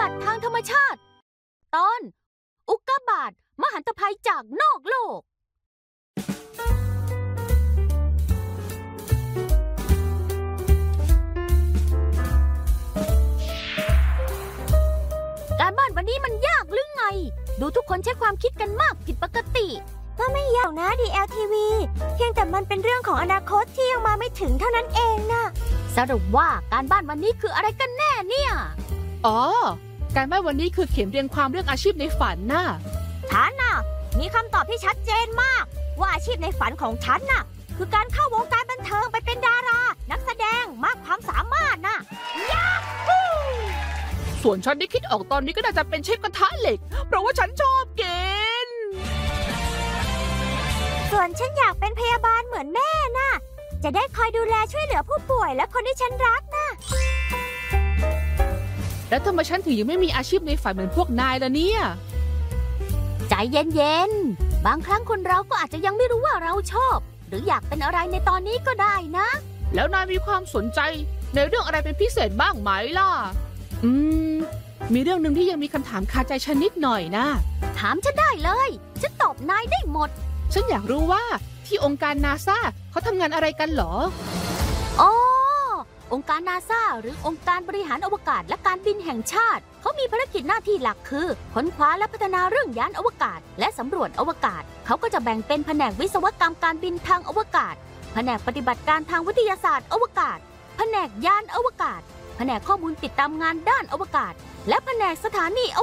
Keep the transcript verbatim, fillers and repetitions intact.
ติทางธรรมชาติตอนอุกกาบาตมหันตภัยจากนอกโลกการบ้านวันนี้มันยากหรือไงดูทุกคนใช้ความคิดกันมากผิดปกติก็ไม่ยากนะ ดี แอล ที วี เพียงแต่มันเป็นเรื่องของอนาคตที่ยังมาไม่ถึงเท่านั้นเองนะสรุปว่าการบ้านวันนี้คืออะไรกันแน่เนี่ยอ๋อการบ้านวันนี้คือเขียนเรียงความเรื่องอาชีพในฝันน่ะฉันน่ะมีคำตอบที่ชัดเจนมากว่าอาชีพในฝันของฉันน่ะคือการเข้าวงการบันเทิงไปเป็นดารานักแสดงมากความสามารถน่ะยาฮูส่วนฉันที่คิดออกตอนนี้ก็น่าจะเป็นเชฟกระทะเหล็กเพราะว่าฉันชอบกินส่วนฉันอยากเป็นพยาบาลเหมือนแม่น่ะจะได้คอยดูแลช่วยเหลือผู้ป่วยและคนที่ฉันรักน่ะแล้วทำไมฉันถึงยังไม่มีอาชีพในฝันเหมือนพวกนายล่ะเนี่ยใจเย็นๆบางครั้งคนเราก็อาจจะยังไม่รู้ว่าเราชอบหรืออยากเป็นอะไรในตอนนี้ก็ได้นะแล้วนายมีความสนใจในเรื่องอะไรเป็นพิเศษบ้างไหมล่ะอืมมีเรื่องหนึ่งที่ยังมีคำถามคาใจฉันนิดหน่อยนะถามฉันได้เลยฉันตอบนายได้หมดฉันอยากรู้ว่าที่องค์การนาซาเขาทำงานอะไรกันหรออ๋อองค์การนาซาหรือองค์การบริหารอวกาศและการบินแห่งชาติเขามีภารกิจหน้าที่หลักคือค้นคว้าและพัฒนาเรื่องยานอวกาศและสำรวจอวกาศเขาก็จะแบ่งเป็นแผนกวิศวกรรมการบินทางอวกาศแผนกปฏิบัติการทางวิทยาศาสตร์อวกาศแผนกยานอวกาศแผนกข้อมูลติดตามงานด้านอวกาศและแผนกสถานี